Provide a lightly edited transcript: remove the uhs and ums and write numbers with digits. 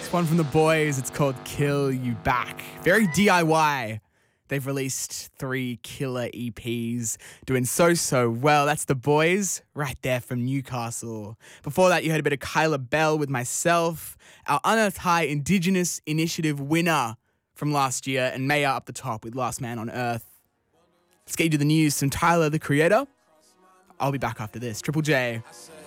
one from The Boys. It's called Kill You Back. Very DIY. They've released 3 killer EPs, doing so well. That's The Boys, right there from Newcastle. Before that, you heard a bit of Kyla Bell with Myself, our Unearthed High Indigenous Initiative winner from last year, and Maya up the top with Last Man on Earth. Let's get you to the news. Some Tyler, the Creator. I'll be back after this. Triple J.